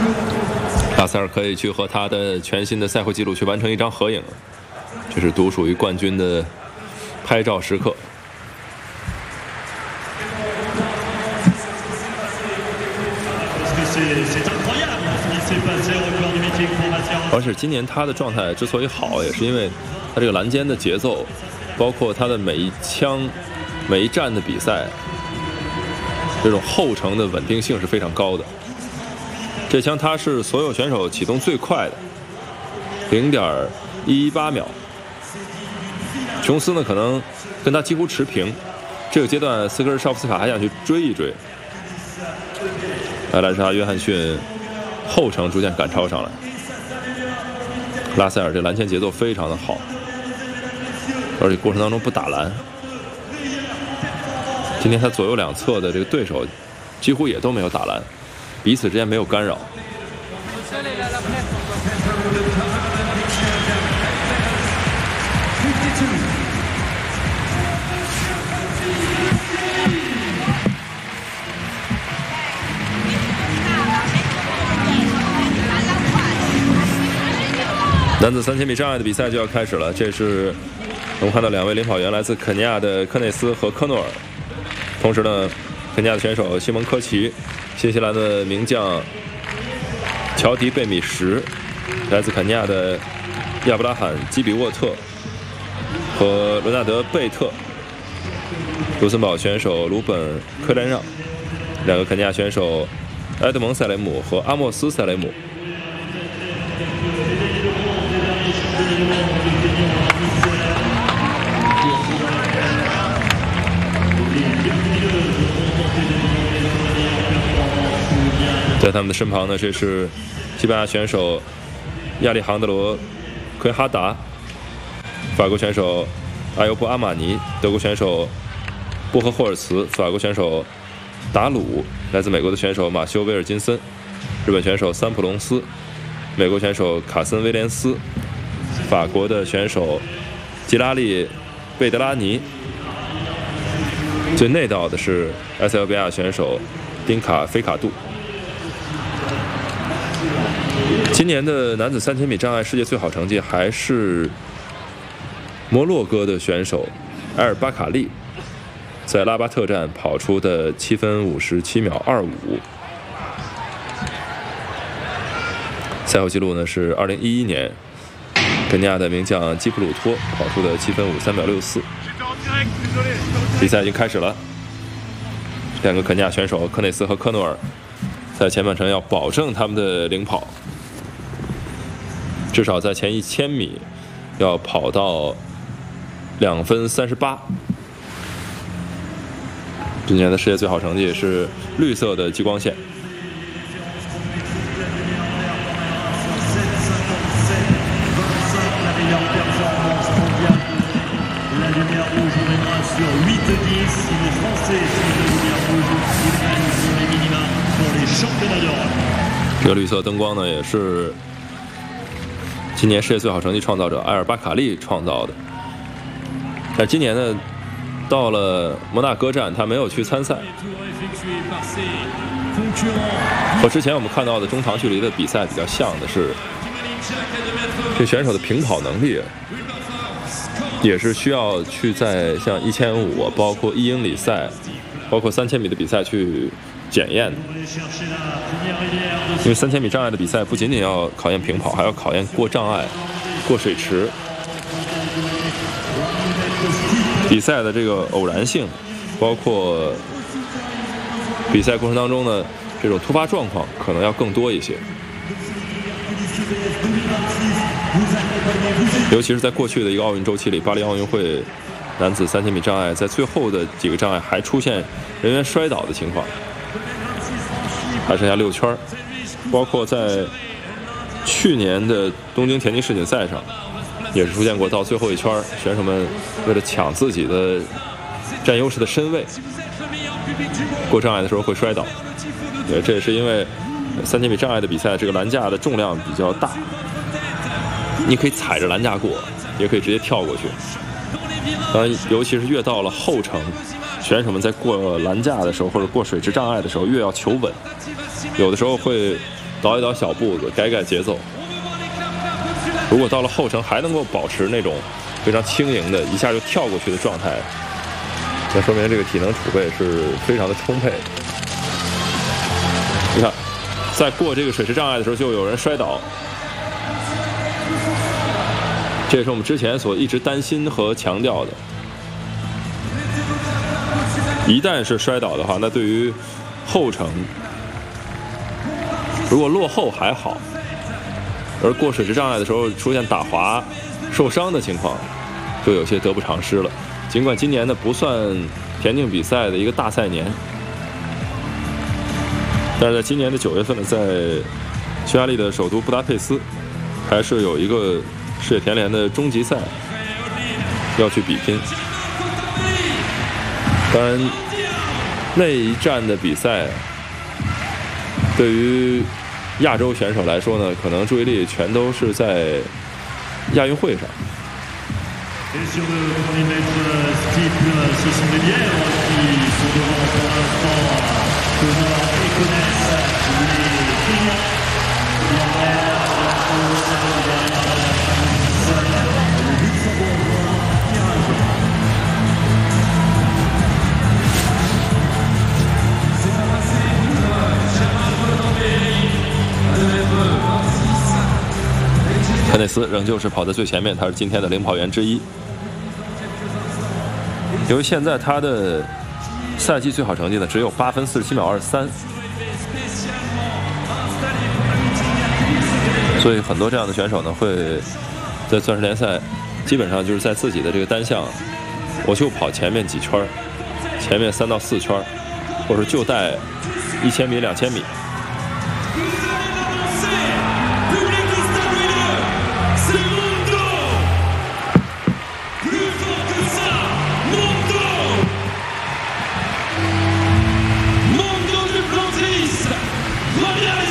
拉塞尔可以去和他的全新的赛会纪录去完成一张合影，这是独属于冠军的拍照时刻。而且今年他的状态之所以好，也是因为他这个篮肩的节奏，包括他的每一枪、每一战的比赛，这种后程的稳定性是非常高的。这枪他是所有选手启动最快的，0.118秒。琼斯呢可能跟他几乎持平，这个阶段斯科尔绍夫斯卡还想去追一追。莱莎·约翰逊后程逐渐赶超上来，拉塞尔这篮前节奏非常的好，而且过程当中不打篮。今天他左右两侧的这个对手几乎也都没有打篮，彼此之间没有干扰。男子3000米障碍的比赛就要开始了，这是我们看到两位领跑员来自肯尼亚的科内斯和科诺尔，同时呢，肯尼亚的选手西蒙科奇，新西兰的名将乔迪贝米什，来自肯尼亚的亚布拉罕基比沃特和伦纳德贝特，卢森堡选手鲁本科丹让，两个肯尼亚选手埃德蒙塞雷姆和阿莫斯塞雷姆。在他们的身旁呢，这是西班牙选手亚历杭德罗·奎哈达，法国选手阿尤布·阿马尼，德国选手布赫霍尔茨，法国选手达鲁，来自美国的选手马修·威尔金森，日本选手三浦隆斯，美国选手卡森·威廉斯，法国的选手吉拉利·贝德拉尼，最内道的是埃塞俄比亚选手丁卡·菲卡杜。今年的男子3000米障碍世界最好成绩还是摩洛哥的选手埃尔巴卡利在拉巴特站跑出的7分57秒25，赛后纪录呢是2011年肯尼亚的名将基普鲁托跑出的7分53秒64。比赛已经开始了，两个肯尼亚选手科内斯和科诺尔在前半程要保证他们的领跑，至少在前1000米要跑到2分38。今年的世界最好成绩是绿色的激光线。这个绿色灯光呢，也是今年世界最好成绩创造者埃尔巴卡利创造的。但今年呢，到了摩纳哥站，他没有去参赛。和之前我们看到的中长距离的比赛比较像的是，这选手的平跑能力也是需要去在像1500，包括1英里赛，包括3000米的比赛去检验的。因为3000米障碍的比赛不仅仅要考验平跑，还要考验过障碍、过水池。比赛的这个偶然性，包括比赛过程当中呢，这种突发状况可能要更多一些。尤其是在过去的一个奥运周期里，巴黎奥运会男子3000米障碍在最后的几个障碍还出现人员摔倒的情况，还剩下6圈，包括在去年的东京田径世锦赛上也是出现过，到最后一圈选手们为了抢自己的占优势的身位，过障碍的时候会摔倒。对，这也是因为3000米障碍的比赛这个栏架的重量比较大，你可以踩着栏架过，也可以直接跳过去。当然，尤其是越到了后程，选手们在过栏架的时候或者过水池障碍的时候，越要求稳，有的时候会倒一倒小步子，改节奏。如果到了后程还能够保持那种非常轻盈的一下就跳过去的状态，那说明这个体能储备是非常的充沛。你看，在过这个水池障碍的时候就有人摔倒，这也是我们之前所一直担心和强调的。一旦是摔倒的话，那对于后程如果落后还好，而过水池障碍的时候出现打滑受伤的情况就有些得不偿失了。尽管今年呢不算田径比赛的一个大赛年，但是在今年的9月份呢，在匈牙利的首都布达佩斯还是有一个世界田联的终极赛要去比拼。当然那一站的比赛对于亚洲选手来说呢，可能注意力全都是在亚运会上。科内斯仍旧是跑在最前面，他是今天的领跑员之一。由于现在他的赛季最好成绩呢只有8分47秒23，所以很多这样的选手呢会在钻石联赛基本上就是在自己的这个单项，我就跑前面几圈，前面3到4圈，或者就带1000米、2000米。 Mondo Duplantis va bien